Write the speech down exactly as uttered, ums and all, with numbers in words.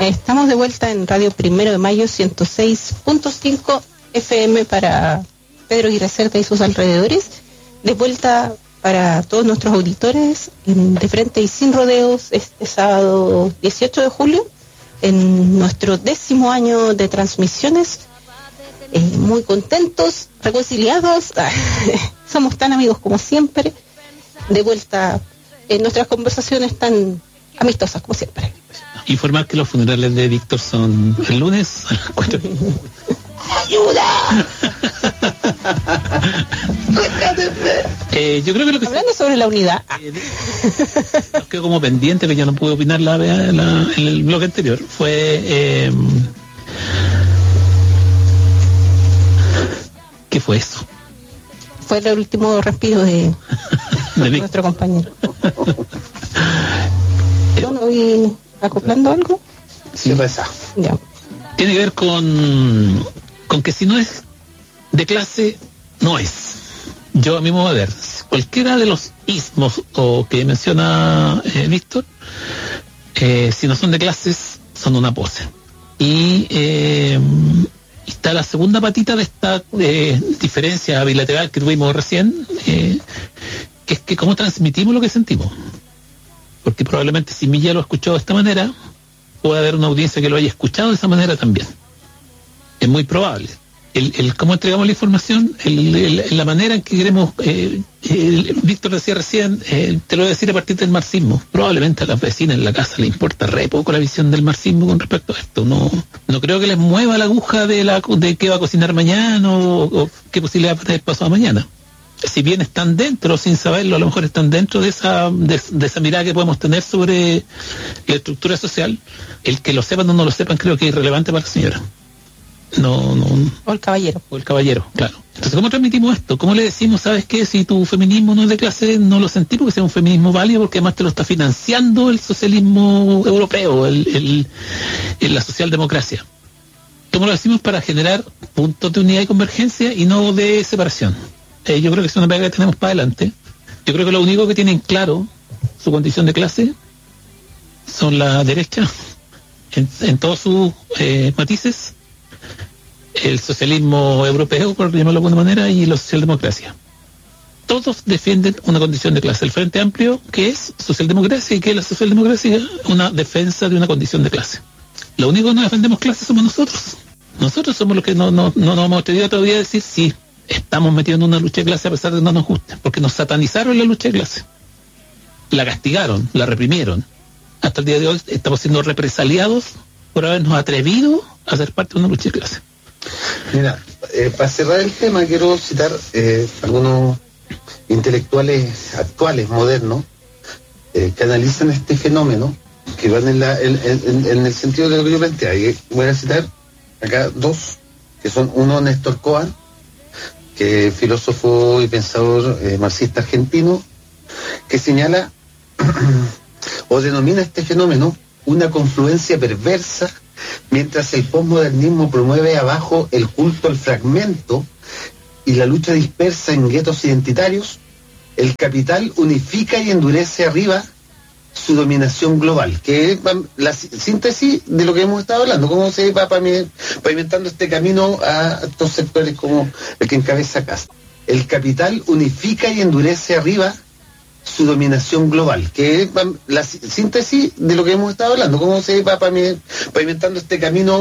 Estamos de vuelta en Radio Primero de Mayo ciento seis punto cinco F M para Pedro Aguirre Cerda y sus alrededores. De vuelta para todos nuestros auditores en De Frente y Sin Rodeos este sábado dieciocho de julio en nuestro décimo año de transmisiones. Eh, muy contentos, reconciliados, somos tan amigos como siempre. De vuelta en nuestras conversaciones tan amistosas como siempre. Informar que los funerales de Víctor son el lunes a las cuatro. ¡Ayuda! eh, yo creo que lo que hablando sobre la unidad eh, nos quedó como pendiente, que yo no pude opinar la, la, en el bloque anterior, fue eh, ¿qué fue eso? Fue el último respiro de, de nuestro compañero. Yo no voy acoplando algo. Sí, pasa. Ya. Tiene que ver con con que si no es de clase, no es. Yo a mi modo de ver, cualquiera de los ismos o que menciona eh, Víctor, eh, si no son de clases, son una pose. Y eh, está la segunda patita de esta eh, diferencia bilateral que tuvimos recién, eh, que es que cómo transmitimos lo que sentimos. Porque probablemente si Milla lo ha escuchado de esta manera, puede haber una audiencia que lo haya escuchado de esa manera también. Es muy probable. El, el cómo entregamos la información, el, el, la manera en que queremos, eh, el, Víctor decía recién, eh, te lo voy a decir a partir del marxismo. Probablemente a las vecinas en la casa le importa re poco la visión del marxismo con respecto a esto. No, no creo que les mueva la aguja de la de qué va a cocinar mañana o, o qué posibilidad va a tener pasado mañana. Si bien están dentro, sin saberlo, a lo mejor están dentro de esa de, de esa mirada que podemos tener sobre la estructura social, el que lo sepan o no lo sepan creo que es irrelevante para la señora. No, no. O el caballero. O el caballero, claro. Entonces, ¿cómo transmitimos esto? ¿Cómo le decimos, sabes qué? Si tu feminismo no es de clase, no lo sentí porque sea un feminismo válido, porque además te lo está financiando el socialismo europeo, el, el, el la socialdemocracia. ¿Cómo lo decimos para generar puntos de unidad y convergencia y no de separación? Eh, yo creo que es una pega que tenemos para adelante. Yo creo que lo único que tienen claro su condición de clase son la derecha en, en todos sus eh, matices, el socialismo europeo, por llamarlo de alguna manera, y la socialdemocracia. Todos defienden una condición de clase. El Frente Amplio, que es socialdemocracia, y que es la socialdemocracia, una defensa de una condición de clase. Lo único que no defendemos clase somos nosotros. Nosotros somos los que no, no, no nos hemos atrevido todavía a decir sí, estamos metidos en una lucha de clase a pesar de que no nos guste, porque nos satanizaron la lucha de clase. La castigaron, la reprimieron. Hasta el día de hoy estamos siendo represaliados por habernos atrevido a ser parte de una lucha de clase. Mira, eh, para cerrar el tema quiero citar eh, algunos intelectuales actuales, modernos, eh, que analizan este fenómeno, que van en, la, en, en, en el sentido de lo que yo planteaba. Y voy a citar acá dos, que son uno Néstor Cohen, que es filósofo y pensador eh, marxista argentino, que señala o denomina este fenómeno una confluencia perversa. Mientras el posmodernismo promueve abajo el culto al fragmento y la lucha dispersa en guetos identitarios, el capital unifica y endurece arriba su dominación global, que es la síntesis de lo que hemos estado hablando, cómo se va pavimentando este camino a estos sectores como el que encabeza Kast. El capital unifica y endurece arriba su dominación global, que es la síntesis de lo que hemos estado hablando, cómo se va pavimentando este camino